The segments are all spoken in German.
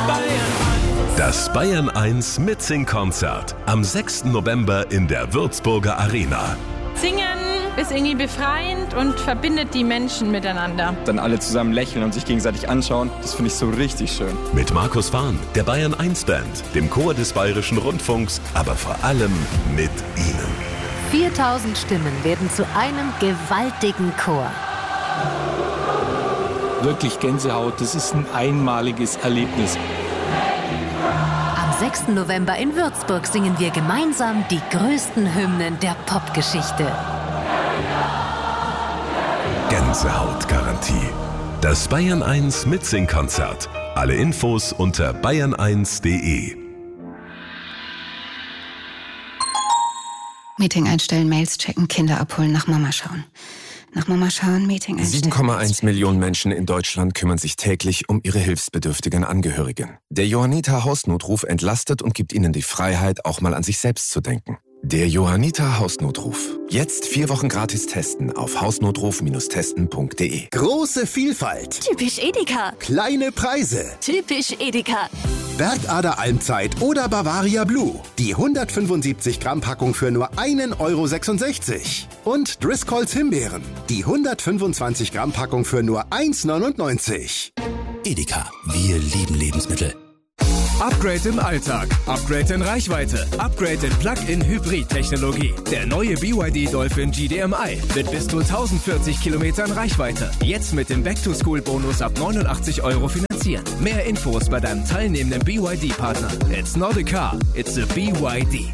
Das Bayern 1 Mitsing-Konzert am 6. November in der Würzburger Arena. Singen ist irgendwie befreiend und verbindet die Menschen miteinander. Dann alle zusammen lächeln und sich gegenseitig anschauen, das finde ich so richtig schön. Mit Markus Fahn, der Bayern 1 Band, dem Chor des Bayerischen Rundfunks, aber vor allem mit Ihnen. 4000 Stimmen werden zu einem gewaltigen Chor. Wirklich Gänsehaut, das ist ein einmaliges Erlebnis. Am 6. November in Würzburg singen wir gemeinsam die größten Hymnen der Popgeschichte. Gänsehautgarantie. Das Bayern 1 Mitsing-Konzert. Alle Infos unter bayern1.de. Meeting einstellen, Mails checken, Kinder abholen, nach Mama schauen. Nach Mama schauen, Meeting einstellen. 7,1 Millionen Menschen in Deutschland kümmern sich täglich um ihre hilfsbedürftigen Angehörigen. Der Johanniter Hausnotruf entlastet und gibt ihnen die Freiheit, auch mal an sich selbst zu denken. Der Johanniter Hausnotruf. Jetzt 4 Wochen gratis testen auf hausnotruf-testen.de. Große Vielfalt. Typisch Edeka. Kleine Preise. Typisch Edeka. Bergader Almzeit oder Bavaria Blue. Die 175 Gramm Packung für nur 1,66 €. Und Driscolls Himbeeren. Die 125 Gramm Packung für nur 1,99 €. Edeka. Wir lieben Lebensmittel. Upgrade im Alltag, Upgrade in Reichweite, Upgrade in Plug-in-Hybrid-Technologie. Der neue BYD Dolphin GDMI mit bis zu 1040 Kilometern Reichweite. Jetzt mit dem Back-to-School-Bonus ab 89 € finanzieren. Mehr Infos bei deinem teilnehmenden BYD-Partner. It's not a car, it's a BYD.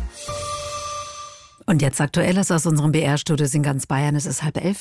Und jetzt Aktuelles aus unserem BR-Studios in ganz Bayern. Es ist 10:30.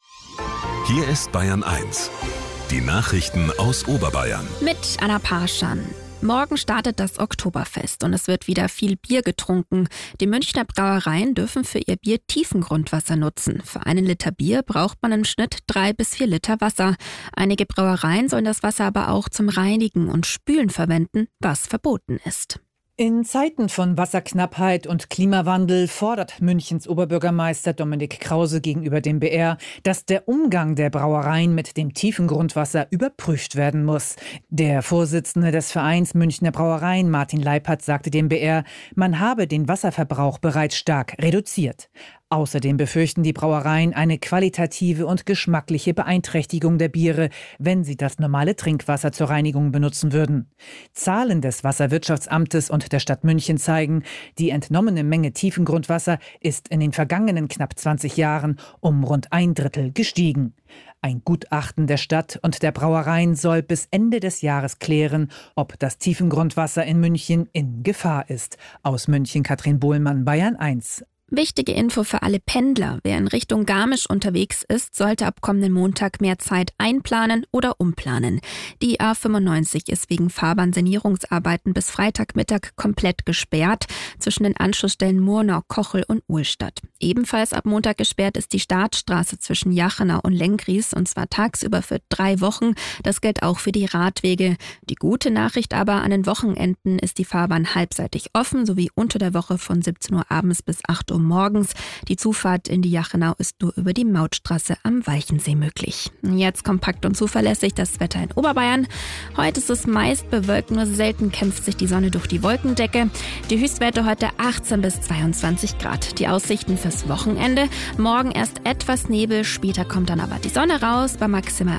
Hier ist Bayern 1. Die Nachrichten aus Oberbayern. Mit Anna Parschan. Morgen startet das Oktoberfest und es wird wieder viel Bier getrunken. Die Münchner Brauereien dürfen für ihr Bier Tiefengrundwasser nutzen. Für 1 Liter Bier braucht man im Schnitt 3 bis 4 Liter Wasser. Einige Brauereien sollen das Wasser aber auch zum Reinigen und Spülen verwenden, was verboten ist. In Zeiten von Wasserknappheit und Klimawandel fordert Münchens Oberbürgermeister Dominik Krause gegenüber dem BR, dass der Umgang der Brauereien mit dem tiefen Grundwasser überprüft werden muss. Der Vorsitzende des Vereins Münchner Brauereien, Martin Leipert, sagte dem BR, man habe den Wasserverbrauch bereits stark reduziert. Außerdem befürchten die Brauereien eine qualitative und geschmackliche Beeinträchtigung der Biere, wenn sie das normale Trinkwasser zur Reinigung benutzen würden. Zahlen des Wasserwirtschaftsamtes und der Stadt München zeigen, die entnommene Menge Tiefengrundwasser ist in den vergangenen knapp 20 Jahren um rund 1/3 gestiegen. Ein Gutachten der Stadt und der Brauereien soll bis Ende des Jahres klären, ob das Tiefengrundwasser in München in Gefahr ist. Aus München Katrin Bohlmann, Bayern 1. Wichtige Info für alle Pendler. Wer in Richtung Garmisch unterwegs ist, sollte ab kommenden Montag mehr Zeit einplanen oder umplanen. Die A95 ist wegen Fahrbahnsanierungsarbeiten bis Freitagmittag komplett gesperrt zwischen den Anschlussstellen Murnau, Kochel und Uhlstadt. Ebenfalls ab Montag gesperrt ist die Startstraße zwischen Jachenau und Lenkries und zwar tagsüber für 3 Wochen. Das gilt auch für die Radwege. Die gute Nachricht aber, an den Wochenenden ist die Fahrbahn halbseitig offen, sowie unter der Woche von 17 Uhr abends bis 8 Uhr morgens. Die Zufahrt in die Jachenau ist nur über die Mautstraße am Walchensee möglich. Jetzt kompakt und zuverlässig das Wetter in Oberbayern. Heute ist es meist bewölkt, nur selten kämpft sich die Sonne durch die Wolkendecke. Die Höchstwerte heute 18 bis 22 Grad. Die Aussichten fürs Wochenende. Morgen erst etwas Nebel, später kommt dann aber die Sonne raus bei maximal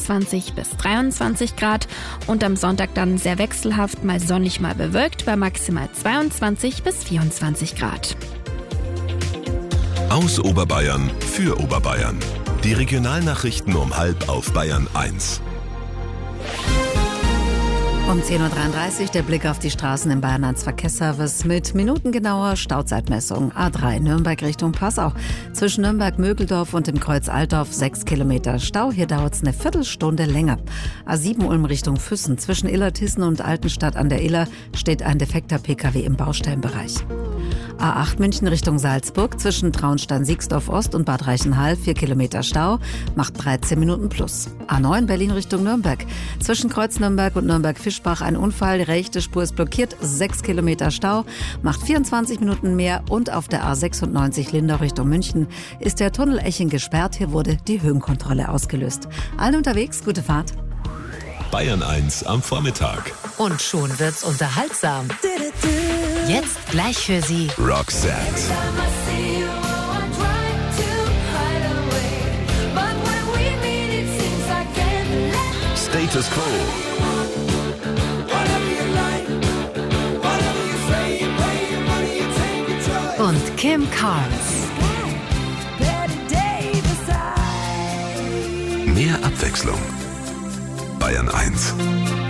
21 bis 23 Grad. Und am Sonntag dann sehr wechselhaft, mal sonnig, mal bewölkt bei maximal 22 bis 24 Grad. Aus Oberbayern für Oberbayern. Die Regionalnachrichten um 12:30 auf Bayern 1. Um 10:33 Uhr der Blick auf die Straßen im Bayern 1 Verkehrsservice mit minutengenauer Stauzeitmessung. A3 Nürnberg Richtung Passau. Zwischen Nürnberg-Mögeldorf und dem Kreuz Altdorf 6 Kilometer Stau. Hier dauert es eine Viertelstunde länger. A7 Ulm Richtung Füssen. Zwischen Illertissen und Altenstadt an der Iller steht ein defekter Pkw im Baustellenbereich. A8 München Richtung Salzburg. Zwischen Traunstein-Siegsdorf Ost und Bad Reichenhall 4 Kilometer Stau. Macht 13 Minuten plus. A9 Berlin Richtung Nürnberg. Zwischen Kreuz Nürnberg und Nürnberg-Fischbach ein Unfall. Die rechte Spur ist blockiert. 6 Kilometer Stau. Macht 24 Minuten mehr. Und auf der A96 Lindau Richtung München ist der Tunnel Eching gesperrt. Hier wurde die Höhenkontrolle ausgelöst. Allen unterwegs, gute Fahrt. Bayern 1 am Vormittag. Und schon wird's unterhaltsam. Jetzt gleich für Sie Roxette. Status Quo. Und Kim Carnes. Mehr Abwechslung. Bayern 1.